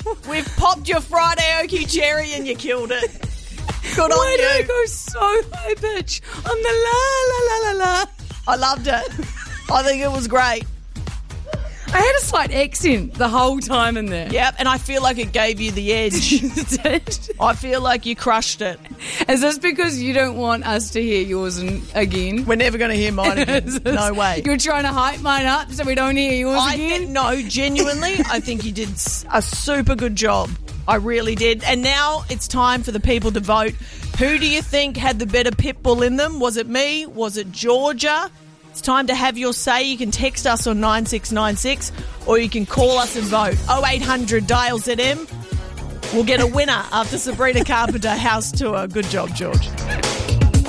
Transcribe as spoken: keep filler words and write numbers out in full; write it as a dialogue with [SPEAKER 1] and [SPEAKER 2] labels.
[SPEAKER 1] We've popped your Friday Okie cherry and you killed it. Good on
[SPEAKER 2] Why
[SPEAKER 1] you.
[SPEAKER 2] do I go so high pitch on the la la la la la?
[SPEAKER 1] I loved it. I think it was great.
[SPEAKER 2] I had a slight accent the whole time in there.
[SPEAKER 1] Yep, and I feel like it gave you the edge. I feel like you crushed it.
[SPEAKER 2] Is this because you don't want us to hear yours in, again?
[SPEAKER 1] We're never going to hear mine again. No way.
[SPEAKER 2] You're trying to hype mine up so we don't hear yours
[SPEAKER 1] I
[SPEAKER 2] again?
[SPEAKER 1] think, no, genuinely, I think you did a super good job. I really did. And now it's time for the people to vote. Who do you think had the better pit bull in them? Was it me? Was it Georgia? It's time to have your say. You can text us on nine six nine six or you can call us and vote. oh eight hundred dial Z M. We'll get a winner after Sabrina Carpenter house tour. Good job, George.